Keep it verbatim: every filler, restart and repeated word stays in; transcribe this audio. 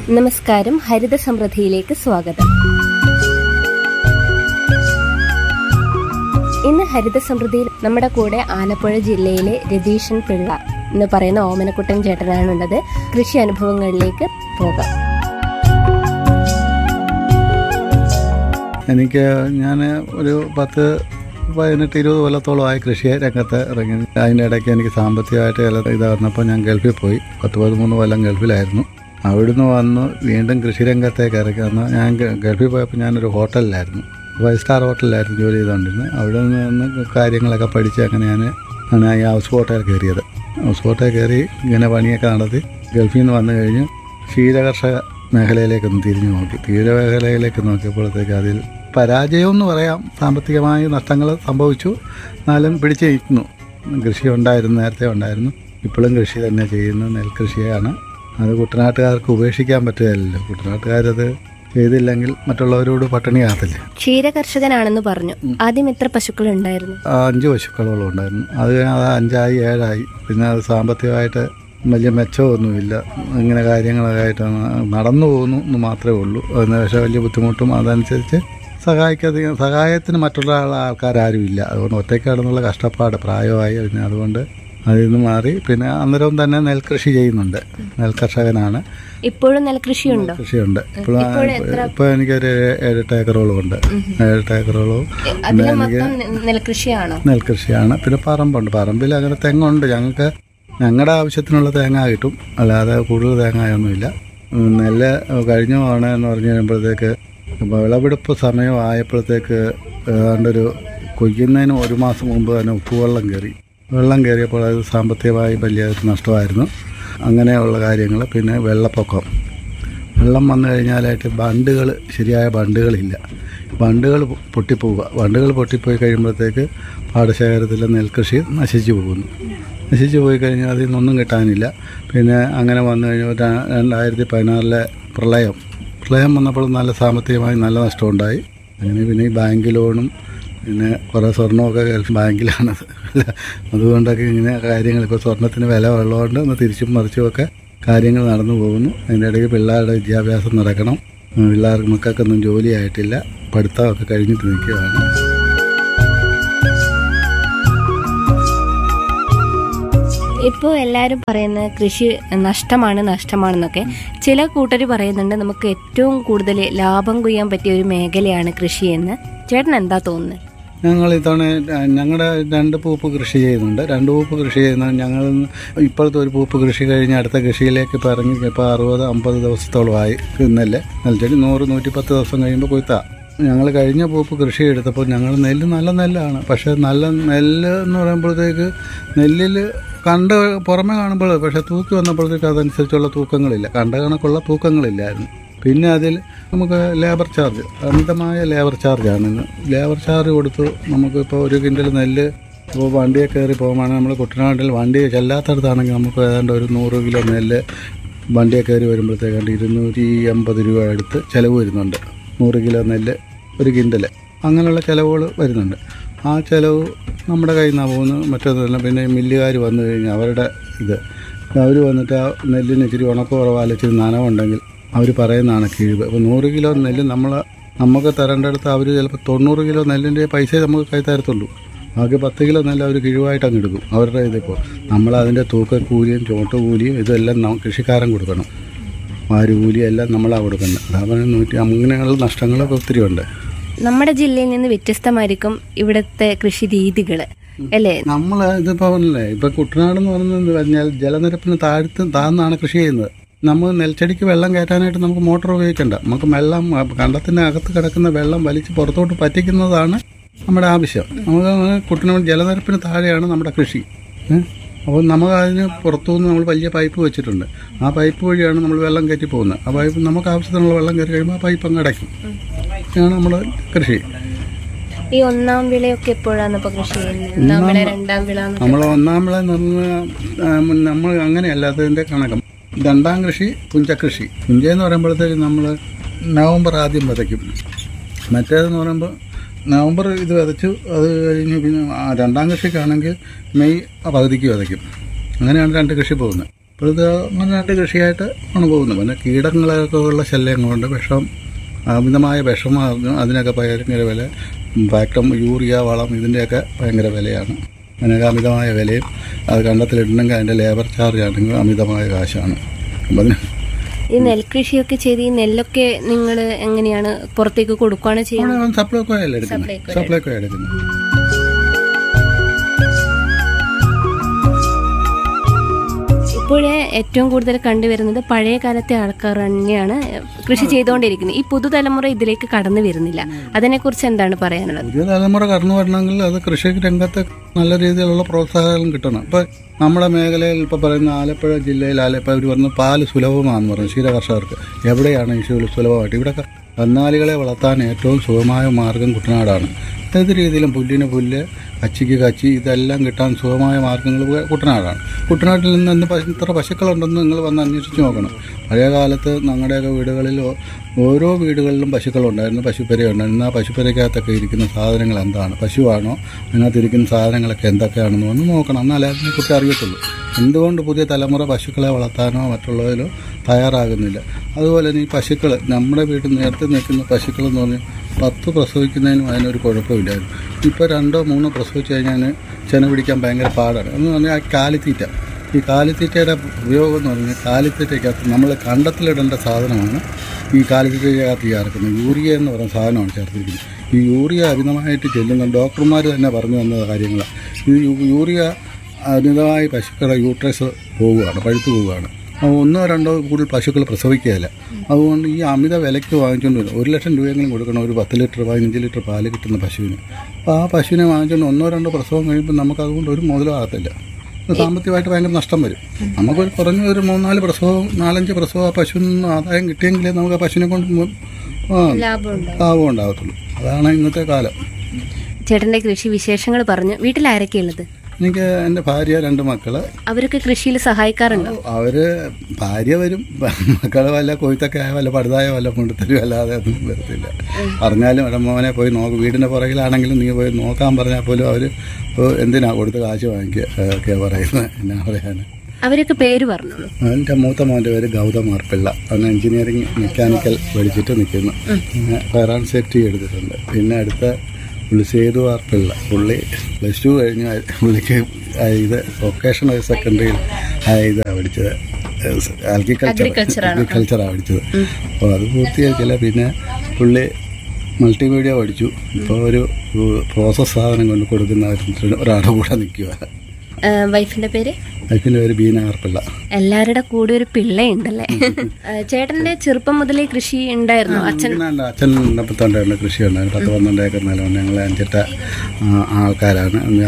നമസ്കാരം, ഹരിത സമൃദ്ധിയിലേക്ക് സ്വാഗതം. ഇന്ന് ഹരിത സമൃദ്ധിയിൽ നമ്മുടെ കൂടെ ആലപ്പുഴ ജില്ലയിലെ രതീശൻ പിള്ള എന്ന് പറയുന്ന ഓമനക്കുട്ടൻ ചേട്ടനാണുള്ളത്. കൃഷി അനുഭവങ്ങളിലേക്ക് പോകാം. എനിക്ക് ഞാൻ ഒരു പത്ത് പതിനെട്ട് ഇരുപത് കൊല്ലത്തോളമായി കൃഷി രംഗത്ത് ഇറങ്ങി. അതിൻ്റെ ഇടയ്ക്ക് എനിക്ക് സാമ്പത്തികമായിട്ട് ഇത് വന്നപ്പോൾ ഞാൻ ഗൾഫിൽ പോയി. പത്ത് പതിമൂന്ന് കൊല്ലം ഗൾഫിലായിരുന്നു. അവിടുന്ന് വന്ന് വീണ്ടും കൃഷി രംഗത്തേക്ക് ഇറക്കി വന്ന് ഞാൻ ഗൾഫിൽ പോയപ്പോൾ ഞാനൊരു ഹോട്ടലിലായിരുന്നു, ഫൈവ് സ്റ്റാർ ഹോട്ടലിലായിരുന്നു ജോലി ചെയ്തുകൊണ്ടിരുന്നത്. അവിടെ നിന്ന് കാര്യങ്ങളൊക്കെ പഠിച്ച് അങ്ങനെ ഞാൻ ആണ് ഈ ഹൗസ് ബോട്ടിൽ കയറിയത്. ഹൗസ് ബോട്ടിൽ കയറി ഇങ്ങനെ പണിയൊക്കെ നടത്തി ഗൾഫിൽ നിന്ന് വന്നു കഴിഞ്ഞ് ക്ഷീരകർഷക മേഖലയിലേക്കൊന്ന് തിരിഞ്ഞു നോക്കി. ക്ഷീരമേഖലയിലേക്ക് നോക്കിയപ്പോഴത്തേക്ക് അതിൽ പരാജയമെന്ന് പറയാം. സാമ്പത്തികമായി നഷ്ടങ്ങൾ സംഭവിച്ചു, എന്നാലും പിടിച്ച് നിൽക്കുന്നു. കൃഷി ഉണ്ടായിരുന്നു, നേരത്തെ ഉണ്ടായിരുന്നു. ഇപ്പോഴും കൃഷി തന്നെ ചെയ്യുന്നു, നെൽകൃഷിയാണ്. അത് കുട്ടനാട്ടുകാർക്ക് ഉപേക്ഷിക്കാൻ പറ്റുകയല്ലോ. കുട്ടനാട്ടുകാരത് ചെയ്തില്ലെങ്കിൽ മറ്റുള്ളവരോട് പട്ടിണി ആകത്തില്ല. ക്ഷീരകർഷകനാണെന്ന് പറഞ്ഞു. ആദ്യം എത്ര പശുക്കൾ ഉണ്ടായിരുന്നു? അഞ്ച് പശുക്കളോളം ഉണ്ടായിരുന്നു. അത് അത് അഞ്ചായി ഏഴായി. പിന്നെ അത് സാമ്പത്തികമായിട്ട് വലിയ മെച്ചമൊന്നുമില്ല. ഇങ്ങനെ കാര്യങ്ങളൊക്കെ ആയിട്ട് നടന്നു പോകുന്നു എന്ന് മാത്രമേ ഉള്ളൂ. അതിന് പക്ഷേ വലിയ ബുദ്ധിമുട്ടും അതനുസരിച്ച് സഹായിക്കാതെ സഹായത്തിന് മറ്റുള്ള ആൾക്കാരും ഇല്ല. അതുകൊണ്ട് ഒറ്റയ്ക്കാണെന്നുള്ള കഷ്ടപ്പാട് പ്രായമായി. പിന്നെ അതുകൊണ്ട് അതിൽ നിന്ന് മാറി പിന്നെ അന്നേരവും തന്നെ നെൽകൃഷി ചെയ്യുന്നുണ്ട്. നെൽകർഷകനാണ്. ഇപ്പോഴും നെൽകൃഷിയുണ്ടോ? കൃഷിയുണ്ട്. ഇപ്പോഴും ഇപ്പോൾ എനിക്കൊരു ഏഴെട്ട് ഏക്കറോളം ഉണ്ട്. ഏഴെട്ട് ഏക്കറോളം എനിക്ക് നെൽകൃഷിയാണോ? നെൽകൃഷിയാണ്. പിന്നെ പറമ്പുണ്ട്. പറമ്പിൽ അങ്ങനെ തെങ്ങുണ്ട്. ഞങ്ങൾക്ക് ഞങ്ങളുടെ ആവശ്യത്തിനുള്ള തേങ്ങ കിട്ടും, അല്ലാതെ കൂടുതൽ തേങ്ങയൊന്നുമില്ല. നെല്ല് കഴിഞ്ഞ തവണ എന്ന് പറഞ്ഞു കഴിയുമ്പോഴത്തേക്ക് വിളവെടുപ്പ് സമയം ആയപ്പോഴത്തേക്ക് ഏതാണ്ടൊരു കൊയ്യുന്നതിന് ഒരു മാസം മുമ്പ് തന്നെ ഉപ്പുവെള്ളം കയറി. വെള്ളം കയറിയപ്പോൾ അത് സാമ്പത്തികമായി വലിയ നഷ്ടമായിരുന്നു. അങ്ങനെയുള്ള കാര്യങ്ങൾ. പിന്നെ വെള്ളപ്പൊക്കം, വെള്ളം വന്നു കഴിഞ്ഞാലായിട്ട് ബണ്ടുകൾ, ശരിയായ ബണ്ടുകളില്ല. ബണ്ടുകൾ പൊട്ടിപ്പോവുക. ബണ്ടുകൾ പൊട്ടിപ്പോയി കഴിയുമ്പോഴത്തേക്ക് പാടശേഖരത്തിലെ നെൽകൃഷി നശിച്ചു പോകുന്നു. നശിച്ചു പോയി കഴിഞ്ഞാൽ അതിൽ നിന്നൊന്നും കിട്ടാനില്ല. പിന്നെ അങ്ങനെ വന്നു കഴിഞ്ഞാൽ രണ്ടായിരത്തി പതിനാറിലെ പ്രളയം പ്രളയം വന്നപ്പോൾ നല്ല സാമ്പത്തികമായി നല്ല നഷ്ടമുണ്ടായി. അങ്ങനെ പിന്നെ ഈ ബാങ്ക് ലോണും പിന്നെ കുറേ സ്വർണ്ണമൊക്കെ ഗൾഫ് ബാങ്കിലാണ്. അതുകൊണ്ടൊക്കെ ഇങ്ങനെ കാര്യങ്ങൾ, ഇപ്പോൾ സ്വർണ്ണത്തിന് വില ഉള്ളതുകൊണ്ട് ഒന്ന് തിരിച്ചും മറിച്ചുമൊക്കെ കാര്യങ്ങൾ നടന്നു പോകുന്നു. അതിൻ്റെ ഇടയ്ക്ക് പിള്ളേരുടെ വിദ്യാഭ്യാസം നടക്കണം. പിള്ളേർക്ക് മക്കൾക്കൊന്നും ജോലിയായിട്ടില്ല. പഠിത്തമൊക്കെ കഴിഞ്ഞിട്ട് നിൽക്കുകയാണ്. ഇപ്പോൾ എല്ലാവരും പറയുന്നത് കൃഷി നഷ്ടമാണ് നഷ്ടമാണെന്നൊക്കെ. ചില കൂട്ടർ പറയുന്നുണ്ട് നമുക്ക് ഏറ്റവും കൂടുതൽ ലാഭം കൊയ്യാൻ പറ്റിയ ഒരു മേഖലയാണ് കൃഷിയെന്ന്. ചേട്ടൻ എന്താ തോന്നുന്നത്? ഞങ്ങൾ ഇത്തവണ ഞങ്ങളുടെ രണ്ട് പൂപ്പ് കൃഷി ചെയ്യുന്നുണ്ട്. രണ്ട് പൂപ്പ് കൃഷി ചെയ്യുന്ന ഞങ്ങൾ ഇപ്പോഴത്തെ ഒരു പൂപ്പ് കൃഷി കഴിഞ്ഞ് അടുത്ത കൃഷിയിലേക്ക് ഇപ്പോൾ ഇറങ്ങി ഇപ്പോൾ അറുപത് അമ്പത് ദിവസത്തോളമായി നെല്ല് നെൽച്ചെടി. നൂറ് നൂറ്റി പത്ത് ദിവസം കഴിയുമ്പോൾ കൊയ്ത്താ. ഞങ്ങൾ കഴിഞ്ഞ പൂപ്പ് കൃഷി എടുത്തപ്പോൾ ഞങ്ങൾ നെല്ല് നല്ല നെല്ലാണ്. പക്ഷേ നല്ല നെല്ല് എന്ന് പറയുമ്പോഴത്തേക്ക് നെല്ലിൽ കണ്ട് പുറമെ കാണുമ്പോൾ പക്ഷേ തൂക്കി വന്നപ്പോഴത്തേക്ക് അതനുസരിച്ചുള്ള തൂക്കങ്ങളില്ല, കണ്ട കണക്കുള്ള തൂക്കങ്ങളില്ലായിരുന്നു. പിന്നെ അതിൽ നമുക്ക് ലേബർ ചാർജ്, അമിതമായ ലേബർ ചാർജാണ്. ഇന്ന് ലേബർ ചാർജ് കൊടുത്ത് നമുക്കിപ്പോൾ ഒരു കിൻഡൽ നെല്ല് ഇപ്പോൾ വണ്ടിയെ കയറി പോകുകയാണെങ്കിൽ നമ്മൾ കുട്ടനാട്ടിൽ വണ്ടി ചെല്ലാത്തടത്താണെങ്കിൽ നമുക്ക് ഏതാണ്ട് ഒരു നൂറ് കിലോ നെല്ല് വണ്ടിയെ കയറി വരുമ്പോഴത്തേക്കാണ്ട് ഇരുന്നൂറ്റി എൺപത് രൂപ അടുത്ത് ചിലവ് വരുന്നുണ്ട്. നൂറ് കിലോ നെല്ല് ഒരു കിൻഡൽ, അങ്ങനെയുള്ള ചിലവുകൾ വരുന്നുണ്ട്. ആ ചിലവ് നമ്മുടെ കയ്യിൽ നിന്നാണ് പോകുന്നത്. മറ്റൊന്നുമില്ല. പിന്നെ മില്ലുകാർ വന്നു കഴിഞ്ഞാൽ അവരുടെ ഇത് അവർ വന്നിട്ട് ആ നെല്ലിന് ഇച്ചിരി ഉണക്ക കുറവാല ഇച്ചിരി നനവുണ്ടെങ്കിൽ അവർ പറയുന്നതാണ് കിഴിവ്. അപ്പോൾ നൂറ് കിലോ നെല്ല് നമ്മൾ നമുക്ക് തരേണ്ടടുത്ത് അവർ ചിലപ്പോൾ തൊണ്ണൂറ് കിലോ നെല്ലിൻ്റെ പൈസ നമുക്ക് കൈ തരത്തുള്ളൂ. ബാക്കി പത്ത് കിലോ നെല്ല് അവർ കിഴിവായിട്ട് അങ്ങ് എടുക്കും അവരുടെ ഇതിപ്പോൾ. നമ്മളതിൻ്റെ തൂക്കക്കൂലിയും ചോട്ടുകൂലിയും ഇതെല്ലാം കൃഷിക്കാരൻ കൊടുക്കണം. വാരുകൂലിയും എല്ലാം നമ്മളാണ് കൊടുക്കുന്നത്. അതാണ് നൂറ്റി അങ്ങനെയുള്ള നഷ്ടങ്ങളൊക്കെ ഒത്തിരി ഉണ്ട്. നമ്മുടെ ജില്ലയിൽ നിന്ന് വ്യത്യസ്തമായിരിക്കും ഇവിടുത്തെ കൃഷി രീതികൾ അല്ലേ? നമ്മൾ ഇതിപ്പോൾ അല്ലേ ഇപ്പം കുട്ടനാട് എന്ന് പറയുന്നത് പറഞ്ഞാൽ ജലനിരപ്പിന് താഴ്ത്ത് താഴ്ന്നാണ് കൃഷി ചെയ്യുന്നത്. നമ്മൾ നെൽച്ചെടിക്ക് വെള്ളം കയറ്റാനായിട്ട് നമുക്ക് മോട്ടോർ ഉപയോഗിക്കേണ്ട. നമുക്ക് വെള്ളം കണ്ടത്തിൻ്റെ അകത്ത് കിടക്കുന്ന വെള്ളം വലിച്ച് പുറത്തോട്ട് പറ്റിക്കുന്നതാണ് നമ്മുടെ ആവശ്യം. നമുക്ക് കുട്ടനാട് ജലനിരപ്പിന് താഴെയാണ് നമ്മുടെ കൃഷി. അപ്പോൾ നമുക്ക് അതിന് പുറത്തുനിന്ന് നമ്മൾ വലിയ പൈപ്പ് വെച്ചിട്ടുണ്ട്. ആ പൈപ്പ് വഴിയാണ് നമ്മൾ വെള്ളം കയറ്റി പോകുന്നത്. ആ പൈപ്പ് നമുക്ക് ആവശ്യത്തിനുള്ള വെള്ളം കയറി കഴിയുമ്പോൾ ആ പൈപ്പ് അങ്ങ് അടയ്ക്കും. ഇതാണ് നമ്മുടെ കൃഷി. ഈ ഒന്നാം വിളയൊക്കെ എപ്പോഴാണ് ഇപ്പോൾ കൃഷി ചെയ്യുന്നത്? ഒന്നാം വിള, രണ്ടാം വിള? നമ്മൾ ഒന്നാം വിള എന്ന് പറഞ്ഞാൽ നമ്മൾ അങ്ങനെയല്ലാത്തതിൻ്റെ കണക്കം. രണ്ടാം കൃഷി പുഞ്ചകൃഷി. പുഞ്ചയെന്ന് പറയുമ്പോഴത്തേക്ക് നമ്മൾ നവംബർ ആദ്യം വിതയ്ക്കും. മറ്റേതെന്ന് പറയുമ്പോൾ നവംബർ ഇത് വിതച്ചു, അത് കഴിഞ്ഞ് പിന്നെ രണ്ടാം കൃഷിക്കാണെങ്കിൽ മെയ് പകുതിക്ക് വിതയ്ക്കും. അങ്ങനെയാണ് രണ്ട് കൃഷി പോകുന്നത്. ഇപ്പോഴത്തെ അങ്ങനെ രണ്ട് കൃഷിയായിട്ട് ആണ് പോകുന്നത്. പിന്നെ കീടങ്ങളൊക്കെ ഉള്ള ശല്യങ്ങളുണ്ട്, വിഷം, അമിതമായ വിഷം, അതിനൊക്കെ ഭയങ്കര വില. ഫാക്ടം യൂറിയ വളം ഇതിൻ്റെയൊക്കെ ഭയങ്കര വിലയാണ്. അതിനൊക്കെ അമിതമായ വിലയും അത് കണ്ടത്തിലിടണമെങ്കിൽ അതിൻ്റെ ലേബർ ചാർജ് ആണെങ്കിൽ അമിതമായ കാശാണ്. അപ്പം അതിന് ഈ നെൽകൃഷിയൊക്കെ ചെയ്ത് ഈ നെല്ലൊക്കെ നിങ്ങൾ എങ്ങനെയാണ് പുറത്തേക്ക് കൊടുക്കുകയാണ് ചെയ്യുന്നത്? സപ്ലൈക്കോ അല്ലേ എടുക്കുന്നത്? സപ്ലൈക്കോ എടുക്കുന്നത്. ഇപ്പോഴേ ഏറ്റവും കൂടുതൽ കണ്ടുവരുന്നത് പഴയ കാലത്തെ ആൾക്കാർ തന്നെയാണ് കൃഷി ചെയ്തുകൊണ്ടിരിക്കുന്നത്. ഈ പുതുതലമുറ ഇതിലേക്ക് കടന്നു വരുന്നില്ല. അതിനെക്കുറിച്ച് എന്താണ് പറയാനുള്ളത്? പുതിയ തലമുറ കടന്നു വരണമെങ്കിൽ അത് കൃഷി രംഗത്ത് നല്ല രീതിയിലുള്ള പ്രോത്സാഹനം കിട്ടണം. ഇപ്പം നമ്മുടെ മേഖലയിൽ ഇപ്പോൾ പറയുന്ന ആലപ്പുഴ ജില്ലയിൽ ആലപ്പുഴ അവർ പറഞ്ഞ പാല് സുലഭമാണെന്ന് പറഞ്ഞു ക്ഷീര കർഷകർക്ക്. എവിടെയാണ് ഈ സുലഭമായിട്ട്? ഇവിടെ കന്നാലികളെ വളർത്താൻ ഏറ്റവും സുഖമായ മാർഗം കുട്ടനാടാണ്. ഏത് രീതിയിലും പുല്ലിന് പുല്ല്, കച്ചിക്ക് കച്ചി, ഇതെല്ലാം കിട്ടാൻ സുഖമായ മാർഗ്ഗങ്ങൾ കുട്ടനാടാണ്. കുട്ടനാട്ടിൽ നിന്ന് ഇന്ന് ഇത്ര പശുക്കളുണ്ടെന്ന് നിങ്ങൾ വന്ന് അന്വേഷിച്ച് നോക്കണം. പഴയ കാലത്ത് ഞങ്ങളുടെയൊക്കെ വീടുകളിൽ ഓരോ വീടുകളിലും പശുക്കളുണ്ടായിരുന്നു, പശുപ്പെരയുണ്ടായിരുന്നു. ആ പശുപ്പെരയ്ക്കകത്തൊക്കെ ഇരിക്കുന്ന സാധനങ്ങൾ എന്താണ്, പശുവാണോ, അതിനകത്തിരിക്കുന്ന സാധനങ്ങളൊക്കെ എന്തൊക്കെയാണെന്ന് വന്ന് നോക്കണം. എന്നാലേ അതിനെക്കുറിച്ച് അറിയത്തുള്ളൂ. എന്തുകൊണ്ട് പുതിയ തലമുറ പശുക്കളെ വളർത്താനോ മറ്റുള്ളതിലോ തയ്യാറാകുന്നില്ല? അതുപോലെ തന്നെ ഈ പശുക്കൾ നമ്മുടെ വീട്ടിൽ നേരത്തെ നിൽക്കുന്ന പശുക്കളെന്ന് പറഞ്ഞാൽ പത്ത് പ്രസവിക്കുന്നതിനും അതിനൊരു കുഴപ്പമില്ലായിരുന്നു. ഇപ്പോൾ രണ്ടോ മൂന്നോ പ്രസവിച്ച് കഴിഞ്ഞാൽ ചെന പിടിക്കാൻ ഭയങ്കര പാടാണ്. എന്ന് പറഞ്ഞാൽ ആ കാലിത്തീറ്റ, ഈ കാലിത്തീറ്റയുടെ ഉപയോഗം എന്ന് പറഞ്ഞാൽ കാലിത്തീറ്റയ്ക്കകത്ത് നമ്മൾ കണ്ടത്തിലിടേണ്ട സാധനമാണ് ഈ കാലിത്തീറ്റയ്ക്കകത്ത് ചേർക്കുന്നത്. യൂറിയ എന്ന് പറയുന്ന സാധനമാണ് ചേർത്തിരിക്കുന്നത്. ഈ യൂറിയ അമിതമായിട്ട് ചെല്ലുന്ന ഡോക്ടർമാർ തന്നെ പറഞ്ഞു തന്ന കാര്യങ്ങളാണ്. ഈ യൂറിയ അമിതമായി പശുക്കളുടെ യൂട്രസ് പോവുകയാണ്, പഴുത്തു പോവുകയാണ്. ഒന്നോ രണ്ടോ കൂടുതൽ പശുക്കൾ പ്രസവിക്കുകയില്ല. അതുകൊണ്ട് ഈ അമിത വിലയ്ക്ക് വാങ്ങിച്ചുകൊണ്ട് വരും. ഒരു ലക്ഷം രൂപയെങ്കിലും കൊടുക്കണം ഒരു പത്ത് ലിറ്റർ പതിനഞ്ച് ലിറ്റർ പാല് കിട്ടുന്ന പശുവിന്. അപ്പോൾ ആ പശുവിനെ വാങ്ങിച്ചുകൊണ്ട് ഒന്നോ രണ്ടോ പ്രസവം കഴിയുമ്പോൾ നമുക്ക് അതുകൊണ്ട് ഒരു മുതലാകത്തില്ല. സാമ്പത്തികമായിട്ട് ഭയങ്കര നഷ്ടം വരും. നമുക്കൊരു കുറഞ്ഞ ഒരു മൂന്നാല് പ്രസവം നാലഞ്ച് പ്രസവം ആ പശുവിൽ നിന്ന് ആദായം കിട്ടിയെങ്കിലേ നമുക്ക് ആ പശുവിനെ കൊണ്ട് ലാഭം ഉണ്ടാകത്തുള്ളൂ. അതാണ് ഇന്നത്തെ കാലം. ചേട്ടൻ്റെ കൃഷി വിശേഷങ്ങൾ പറഞ്ഞു. വീട്ടിൽ ആരൊക്കെയുള്ളത്? എനിക്ക് എൻ്റെ ഭാര്യ, രണ്ട് മക്കള്. അവരൊക്കെ കൃഷിയിൽ സഹായിക്കാറുണ്ടോ? അവര് ഭാര്യ വരും, മക്കള് വല്ല കൊയ്ത്തൊക്കെ ആയ വല്ല പടുതായ വല്ല കൊണ്ടുത്തരും, അല്ലാതെ ഒന്നും വരത്തില്ല. പറഞ്ഞാലും ഇവിടെ മോനെ പോയി നോക്കും, വീടിൻ്റെ പുറകിലാണെങ്കിലും നീ പോയി നോക്കാൻ പറഞ്ഞാൽ പോലും അവര് എന്തിനാ കൊടുത്ത് കാശ് വാങ്ങിക്കുക ഒക്കെ പറയുന്നത്. എന്നാ പറയാൻ? അവരൊക്കെ പേര് പറഞ്ഞോളൂ. എൻ്റെ മൂത്ത മോൻ്റെ പേര് ഗൗതം ആർപ്പിള്ള. അവൻ എഞ്ചിനീയറിംഗ് മെക്കാനിക്കൽ പഠിച്ചിട്ട് നിൽക്കുന്നു. ഫയർ ആൻഡ് സേഫ്റ്റി എടുത്തിട്ടുണ്ട്. പിന്നെ അടുത്ത പുള്ളി സേതു ആർപ്പിള്ള, പുള്ളി പ്ലസ് ടു കഴിഞ്ഞ് പുള്ളിക്ക് ഇത് വൊക്കേഷണൽ സെക്കൻഡറിയിൽ ഇതാണ് പഠിച്ചത്, അഗ്രികൾച്ചർ അഗ്രികൾച്ചറാണ് പഠിച്ചത്. അപ്പോൾ അത് പൂർത്തിയാക്കില്ല. പിന്നെ പുള്ളി മൾട്ടിമീഡിയ പഠിച്ചു. ഇപ്പോൾ ഒരു പ്രോസസ് സാധനം കൊണ്ട് കൊടുക്കുന്ന ഒരാളുടെ കൂടെ നിൽക്കുക. വൈഫിന്റെ പേര്? വൈഫിന്റെ പേര് ബീന ആർപ്പിള്ള. എല്ലാവരുടെ കൂടെ ഒരു പിള്ളയുണ്ടല്ലേ? ചേട്ടന്റെ ചെറുപ്പം മുതലേ കൃഷി ഉണ്ടായിരുന്നു? അച്ഛൻ അച്ഛൻ ഉണ്ടായിരുന്നു, കൃഷി ഉണ്ടായിരുന്നു. പത്ത് പന്ത്രണ്ട് ഏക്കർ നിലമാണ്. ഞങ്ങൾ അഞ്ചെട്ട് ആൾക്കാരാണ്.